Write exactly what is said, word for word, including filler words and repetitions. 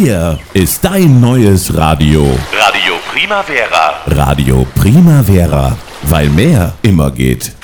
Hier ist dein neues Radio. Radio Primavera. Radio Primavera, weil mehr immer geht.